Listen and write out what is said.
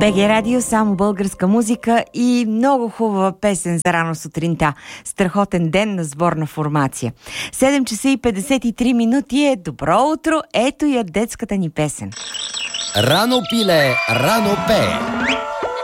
БГ Радио, само българска музика и много хубава песен за рано сутринта. Страхотен ден на сборна формация. 7 часа и 53 минути е добро утро. Ето я детската ни песен. Рано пиле, рано пее.